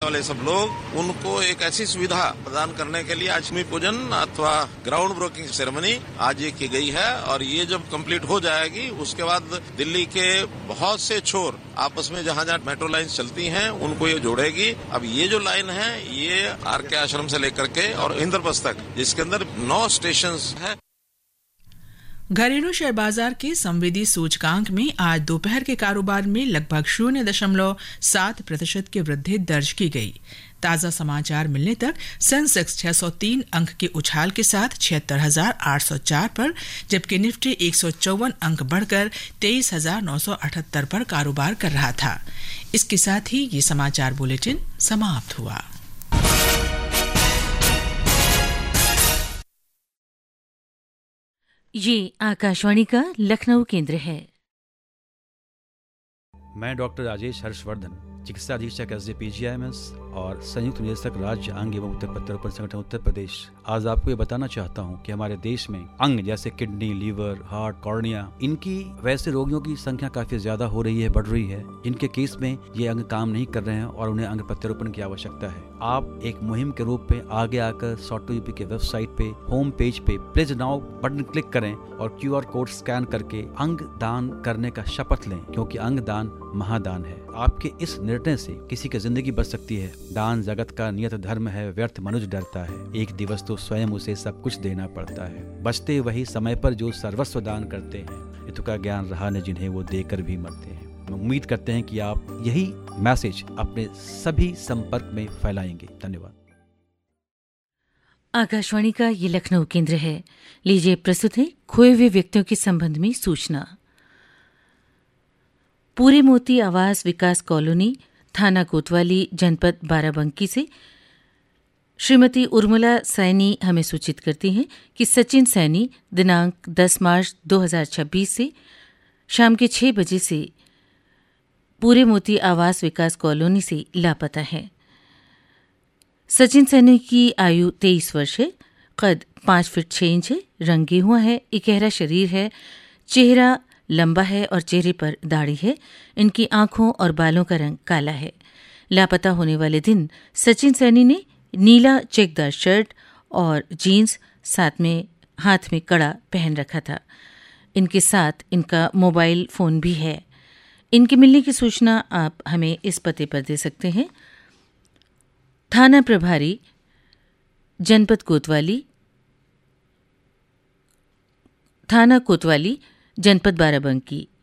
वाले सब लोग, उनको एक ऐसी सुविधा प्रदान करने के लिए आज भूमि पूजन अथवा ग्राउंड ब्रेकिंग सेरेमनी आज ये की गई है। और ये जब कंप्लीट हो जाएगी उसके बाद दिल्ली के बहुत से छोर आपस में जहाँ जहाँ मेट्रो लाइन चलती हैं उनको ये जोड़ेगी। अब ये जो लाइन है ये आर के आश्रम से लेकर के और इंद्रप्रस्थ तक, जिसके अंदर 9 स्टेशन है। घरेलू शेयर बाजार के संवेदी सूचकांक में आज दोपहर के कारोबार में लगभग 0.7% की वृद्धि दर्ज की गई। ताजा समाचार मिलने तक सेंसेक्स 603 अंक के उछाल के साथ 76,804 पर, जबकि निफ्टी 154 अंक बढ़कर 23,978 पर कारोबार कर रहा था। इसके साथ ही ये समाचार बुलेटिन समाप्त हुआ। ये आकाशवाणी का लखनऊ केंद्र है। मैं डॉक्टर राजेश हर्षवर्धन, चिकित्सा अधीक्षक SJPGIMS और संयुक्त निदेशक राज्य अंग एवं उत्तर प्रत्यारोपण संगठन उत्तर प्रदेश, आज आपको ये बताना चाहता हूँ कि हमारे देश में अंग जैसे किडनी, लीवर, हार्ट, कॉर्निया, इनकी वैसे रोगियों की संख्या काफी ज्यादा हो रही है, बढ़ रही है। जिनके केस में ये अंग काम नहीं कर रहे हैं और उन्हें अंग प्रत्यारोपण की आवश्यकता है। आप एक मुहिम के रूप में आगे आकर सॉफ्ट यूपी के वेबसाइट पे होम पेज पे प्लीज नाउ बटन क्लिक करें और QR कोड स्कैन करके अंग दान करने का शपथ लें, क्योंकि अंग दान महादान है। आपके इस निर्णय से किसी की जिंदगी बच सकती है। दान जगत का नियत धर्म है, व्यर्थ मनुज डरता है। एक दिवस तो स्वयं उसे सब कुछ देना पड़ता है। बचते वही समय पर जो सर्वस्व दान करते हैं, हित का ज्ञान रहा न जिन्हें वो देकर भी मरते हैं। उम्मीद करते हैं कि आप यही मैसेज अपने सभी संपर्क में फैलाएंगे। धन्यवाद। आकाशवाणी का ये लखनऊ केंद्र है। लीजिए प्रस्तुत है खोए हुए व्यक्तियों के संबंध में सूचना। पूरे मोती आवास विकास कॉलोनी, थाना कोतवाली, जनपद बाराबंकी से श्रीमती उर्मिला सैनी हमें सूचित करती हैं कि सचिन सैनी दिनांक 10 मार्च 2026 से शाम के 6 बजे से पूरे मोती आवास विकास कॉलोनी से लापता है। सचिन सैनी की आयु 23 वर्ष है, कद 5 फीट 6 इंच है, रंग गेहुआ है, इकहरा शरीर है, चेहरा लंबा है और चेहरे पर दाढ़ी है। इनकी आंखों और बालों का रंग काला है। लापता होने वाले दिन सचिन सैनी ने नीला चेकदार शर्ट और जीन्स, साथ में हाथ में कड़ा पहन रखा था। इनके साथ इनका मोबाइल फोन भी है। इनके मिलने की सूचना आप हमें इस पते पर दे सकते हैं। थाना प्रभारी, जनपद कोतवाली, थाना कोतवाली, जनपद बाराबंकी,